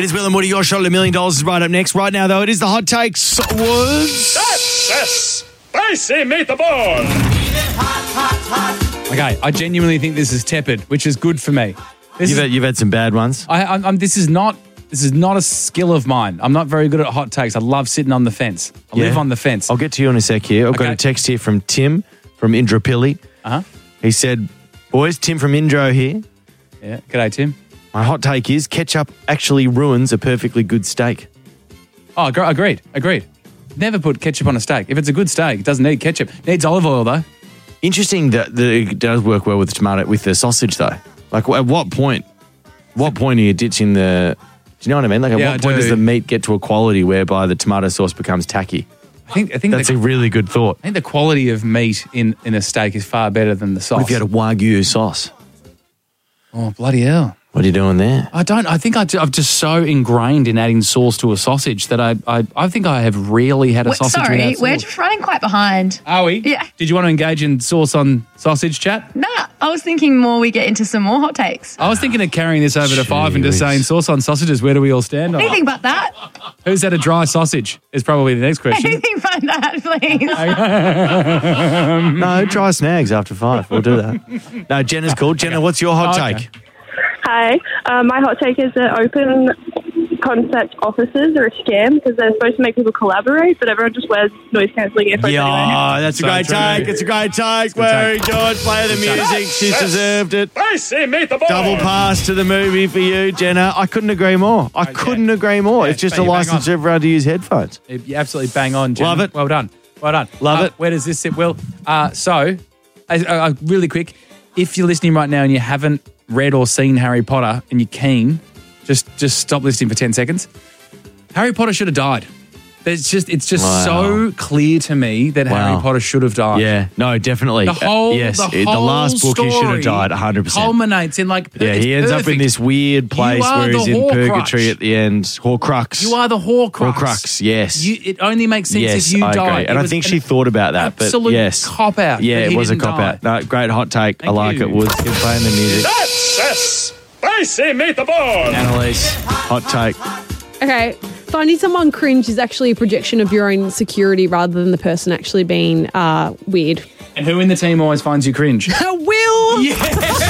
is Will and Woody. Your shot at $1 million is right up next. Right now, though, it is the Hot Takes Awards. That's spicy meatball. Okay, I genuinely think this is tepid, which is good for me. You've had some bad ones. This is not a skill of mine. I'm not very good at hot takes. I love sitting on the fence. I live on the fence. I'll get to you in a sec here. I've got a text here from Tim from Indrapilli. He said, boys, Tim from Indro here. Yeah, g'day, Tim. My hot take is ketchup actually ruins a perfectly good steak. Oh, agreed. Never put ketchup on a steak. If it's a good steak, it doesn't need ketchup. It needs olive oil, though. Interesting that it does work well with the tomato, with the sausage, though. Like, at what point? Are you ditching the... Do you know what I mean? Like, at what point does the meat get to a quality whereby the tomato sauce becomes tacky? I think that's a really good thought. I think the quality of meat in a steak is far better than the sauce. What if you had a Wagyu sauce? Oh, bloody hell. What are you doing there? I think I'm just so ingrained in adding sauce to a sausage that I think I have rarely had a sausage without sauce. We're just running quite behind. Are we? Yeah. Did you want to engage in sauce on sausage chat? Nah, I was thinking more we get into some more hot takes. I was thinking of carrying this over to 5 and just saying sauce on sausages, where do we all stand on it? Anything but that. Who's had a dry sausage is probably the next question. Anything but that, please. No, dry snags after 5. We'll do that. No, Jenna's called. Jenna, what's your hot take? Hi, my hot take is that open concept offices are a scam because they're supposed to make people collaborate, but everyone just wears noise-cancelling earphones anyway. That's a great take. It's a great take. Very good. Play the music. She's deserved it. Double pass to the movie for you, Jenna. I couldn't agree more. I couldn't agree more. It's just a license for everyone to use headphones. You absolutely bang on, Jenna. Love it. Well done. Love it. Where does this sit, Will? Really quick, if you're listening right now and you haven't read or seen Harry Potter and you're keen, just stop listening for 10 seconds. Harry Potter should have died. It's just so clear to me that Harry Potter should have died. Yeah, no, definitely. The last book he should have died 100%. Culminates in he ends up in this weird place where he's in purgatory at the end. Horcrux. You are the Horcrux. Horcrux, yes. It only makes sense if you I die. agree. And I think she thought about that. Absolute but yes. cop out. Yeah, it was a cop out. No, great hot take. I like it. Woods, keep playing the music. That's spicy meatball. Annalise, hot take. Okay, finding someone cringe is actually a projection of your own insecurity rather than the person actually being weird. And who in the team always finds you cringe? Will! Yeah!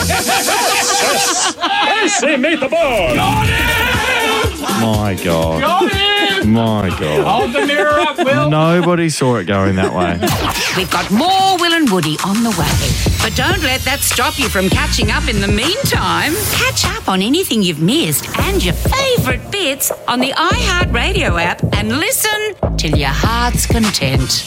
Spicy meatball. Got it! My God. Got it! My God. Hold the mirror up, Will. Nobody saw it going that way. We've got more Will and Woody on the way. But don't let that stop you from catching up in the meantime. Catch up on anything you've missed and your favourite bits on the iHeartRadio app and listen till your heart's content.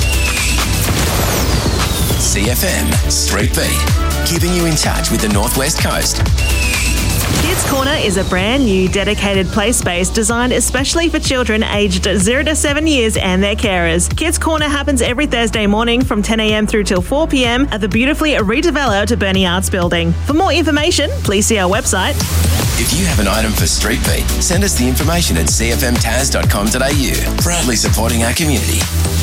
CFM Street Beat, keeping you in touch with the Northwest Coast. Kids Corner is a brand new dedicated play space designed especially for children aged 0 to 7 years and their carers. Kids Corner happens every Thursday morning from 10 a.m. through till 4 p.m. at the beautifully redeveloped Bernie Arts Building. For more information, please see our website. If you have an item for Street Beat, send us the information at cfmtaz.com.au. Proudly supporting our community.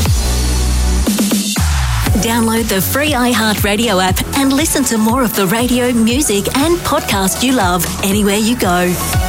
Download the free iHeartRadio app and listen to more of the radio, music and podcast you love anywhere you go.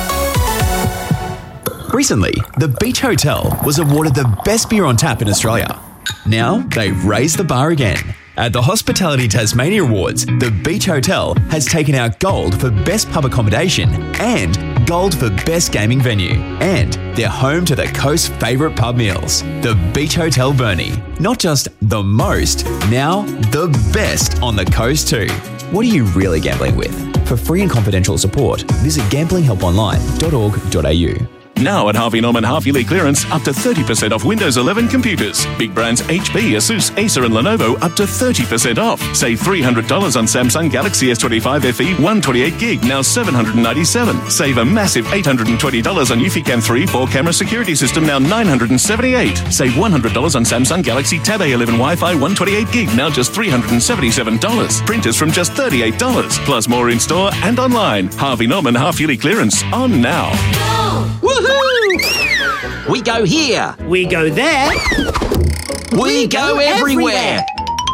Recently, the Beach Hotel was awarded the best beer on tap in Australia. Now, they've raised the bar again. At the Hospitality Tasmania Awards, the Beach Hotel has taken out gold for best pub accommodation and gold for best gaming venue. And they're home to the coast's favourite pub meals. The Beach Hotel Burnie. Not just the most, now the best on the coast too. What are you really gambling with? For free and confidential support, visit gamblinghelponline.org.au. Now at Harvey Norman half-yearly clearance, up to 30% off Windows 11 computers. Big brands HP, Asus, Acer and Lenovo up to 30% off. Save $300 on Samsung Galaxy S25 FE 128GB, now $797. Save a massive $820 on Eufy 3 4-camera security system, now $978. Save $100 on Samsung Galaxy Tab A11 Wi-Fi 128GB, now just $377. Printers from just $38. Plus more in-store and online. Harvey Norman half-yearly clearance on now. Woohoo! We go here. We go there. We go everywhere.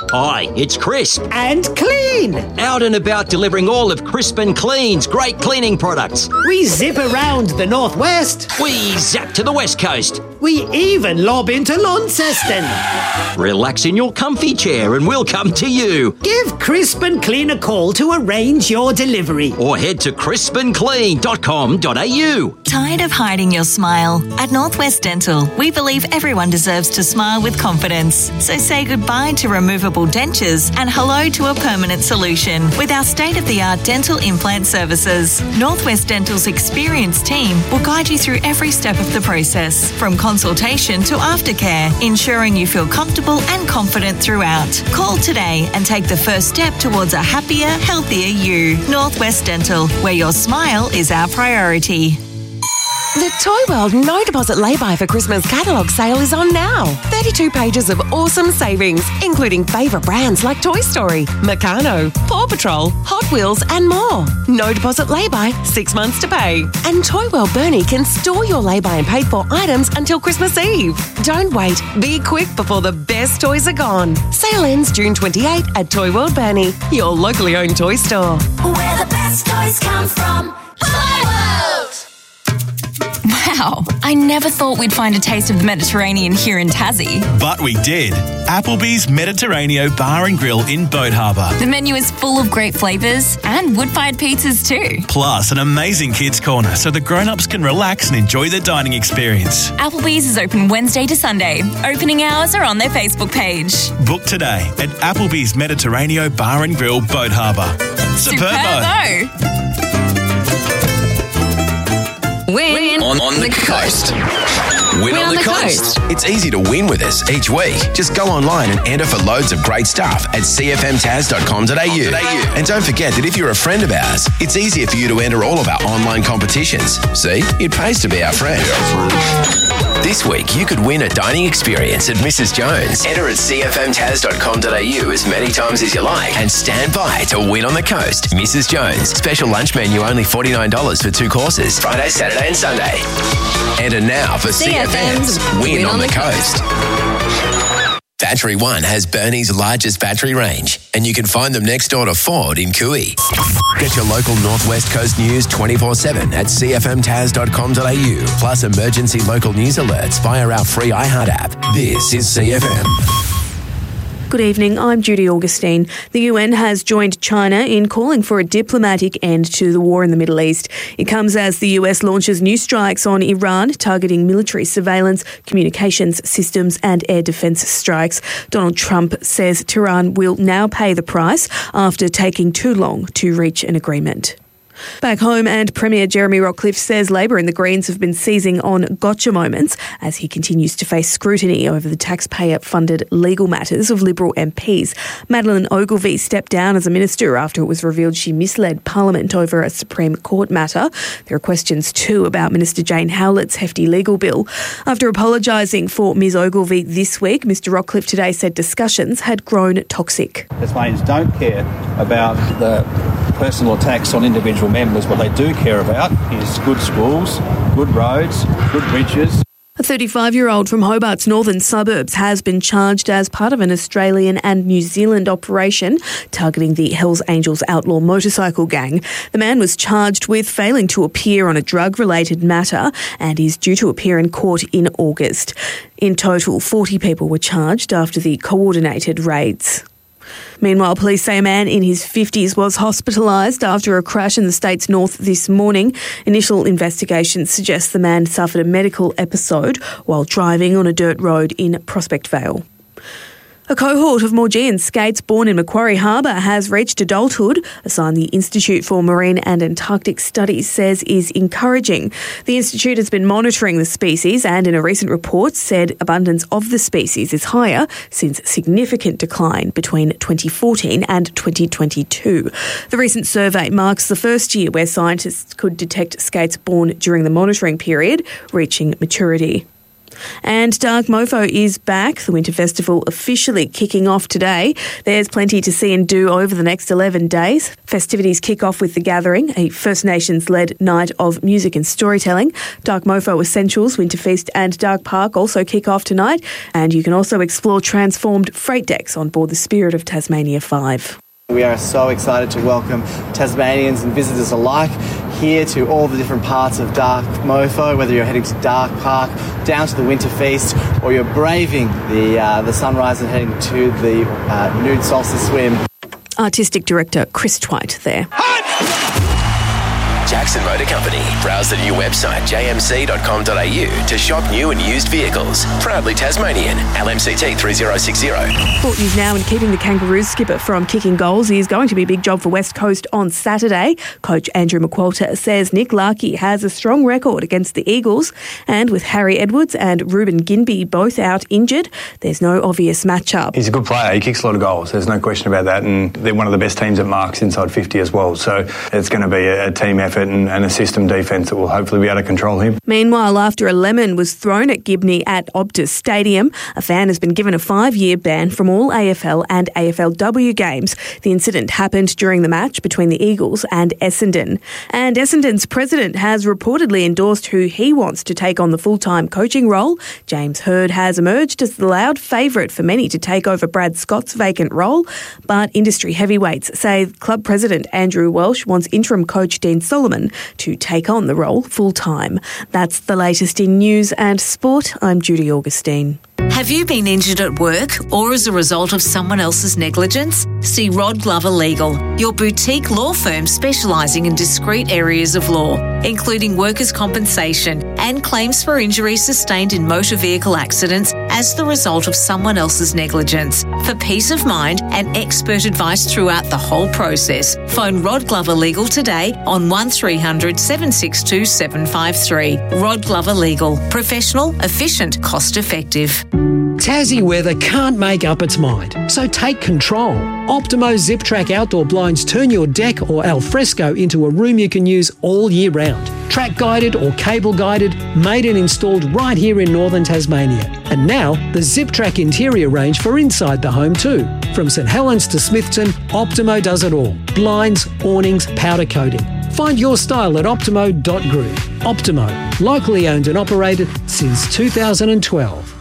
Hi, it's Crisp. And Clean. Out and about delivering all of Crisp and Clean's great cleaning products. We zip around the northwest. We zap to the west coast. We even lob into Launceston. Relax in your comfy chair and we'll come to you. Give Crisp and Clean a call to arrange your delivery. Or head to crispandclean.com.au. Tired of hiding your smile? At Northwest Dental, we believe everyone deserves to smile with confidence. So say goodbye to removable dentures and hello to a permanent solution with our state-of-the-art dental implant services. Northwest Dental's experienced team will guide you through every step of the process, from consultation to aftercare, ensuring you feel comfortable and confident throughout. Call today and take the first step towards a happier, healthier you. Northwest Dental, where your smile is our priority. The Toy World No Deposit Lay-By for Christmas catalogue sale is on now. 32 pages of awesome savings, including favourite brands like Toy Story, Meccano, Paw Patrol, Hot Wheels and more. No deposit lay-by, 6 months to pay. And Toy World Burnie can store your lay-by and paid-for items until Christmas Eve. Don't wait. Be quick before the best toys are gone. Sale ends June 28 at Toy World Burnie, your locally owned toy store. Where the best toys come from. Toy World! Wow, I never thought we'd find a taste of the Mediterranean here in Tassie. But we did. Applebee's Mediterraneo Bar and Grill in Boat Harbour. The menu is full of great flavours and wood-fired pizzas too. Plus an amazing kids' corner so the grown-ups can relax and enjoy the dining experience. Applebee's is open Wednesday to Sunday. Opening hours are on their Facebook page. Book today at Applebee's Mediterraneo Bar and Grill, Boat Harbour. Superbo! Win on the coast. Win on the coast. It's easy to win with us each week. Just go online and enter for loads of great stuff at cfmtaz.com.au. And don't forget that if you're a friend of ours, it's easier for you to enter all of our online competitions. See, it pays to be our friend. This week, you could win a dining experience at Mrs. Jones. Enter at cfmtaz.com.au as many times as you like and stand by to win on the coast. Mrs. Jones. Special lunch menu only $49 for 2 courses. Friday, Saturday and Sunday. Enter now for CFM's Win on the Coast. Battery One has Burnie's largest battery range, and you can find them next door to Ford in Cooey. Get your local Northwest Coast news 24/7 at cfmtaz.com.au, plus emergency local news alerts via our free iHeart app. This is CFM. Good evening, I'm Judy Augustine. The UN has joined China in calling for a diplomatic end to the war in the Middle East. It comes as the US launches new strikes on Iran, targeting military surveillance, communications systems and air defence strikes. Donald Trump says Tehran will now pay the price after taking too long to reach an agreement. Back home, and Premier Jeremy Rockliff says Labor and the Greens have been seizing on gotcha moments as he continues to face scrutiny over the taxpayer-funded legal matters of Liberal MPs. Madeleine Ogilvie stepped down as a minister after it was revealed she misled Parliament over a Supreme Court matter. There are questions too about Minister Jane Howlett's hefty legal bill. After apologising for Ms Ogilvie this week, Mr Rockliff today said discussions had grown toxic. Tasmanians don't care about the personal attacks on individual members. What they do care about is good schools, good roads, good bridges. A 35-year-old from Hobart's northern suburbs has been charged as part of an Australian and New Zealand operation targeting the Hells Angels outlaw motorcycle gang. The man was charged with failing to appear on a drug-related matter and is due to appear in court in August. In total, 40 people were charged after the coordinated raids. Meanwhile, police say a man in his 50s was hospitalised after a crash in the state's north this morning. Initial investigations suggest the man suffered a medical episode while driving on a dirt road in Prospect Vale. A cohort of Maugean skates born in Macquarie Harbour has reached adulthood, a sign the Institute for Marine and Antarctic Studies says is encouraging. The institute has been monitoring the species and in a recent report said abundance of the species is higher since significant decline between 2014 and 2022. The recent survey marks the first year where scientists could detect skates born during the monitoring period, reaching maturity. And Dark Mofo is back. The Winter Festival officially kicking off today. There's plenty to see and do over the next 11 days. Festivities kick off with The Gathering, a First Nations-led night of music and storytelling. Dark Mofo Essentials, Winterfeast and Dark Park also kick off tonight. And you can also explore transformed freight decks on board the Spirit of Tasmania 5. We are so excited to welcome Tasmanians and visitors alike here to all the different parts of Dark Mofo, whether you're heading to Dark Park, down to the Winter Feast, or you're braving the sunrise and heading to the nude solstice swim. Artistic Director Chris Twite there. Jackson Motor Company. Browse the new website jmc.com.au to shop new and used vehicles. Proudly Tasmanian. LMCT 3060. Sport news now, and keeping the Kangaroos skipper from kicking goals is going to be a big job for West Coast on Saturday. Coach Andrew McQualter says Nick Larkey has a strong record against the Eagles, and with Harry Edwards and Ruben Ginbey both out injured, there's no obvious matchup. He's a good player. He kicks a lot of goals. There's no question about that, and they're one of the best teams at marks inside 50 as well. So it's going to be a team effort and a system defence that will hopefully be able to control him. Meanwhile, after a lemon was thrown at Gibney at Optus Stadium, a fan has been given a 5-year ban from all AFL and AFLW games. The incident happened during the match between the Eagles and Essendon. And Essendon's president has reportedly endorsed who he wants to take on the full-time coaching role. James Hird has emerged as the loud favourite for many to take over Brad Scott's vacant role, but industry heavyweights say club president Andrew Welsh wants interim coach Dean Solomon to take on the role full-time. That's the latest in news and sport. I'm Judy Augustine. Have you been injured at work or as a result of someone else's negligence? See Rod Glover Legal, your boutique law firm specialising in discrete areas of law, including workers' compensation and claims for injuries sustained in motor vehicle accidents as the result of someone else's negligence. For peace of mind and expert advice throughout the whole process, phone Rod Glover Legal today on 1300 762 753. Rod Glover Legal. Professional, efficient, cost-effective. Tassie weather can't make up its mind, so take control. Optimo Zip Track outdoor blinds turn your deck or alfresco into a room you can use all year round. Track guided or cable guided, made and installed right here in northern Tasmania. And now the Zip Track interior range for inside the home too. From St Helens to Smithton, Optimo does it all. Blinds, awnings, powder coating. Find your style at optimo.group. Optimo, locally owned and operated since 2012.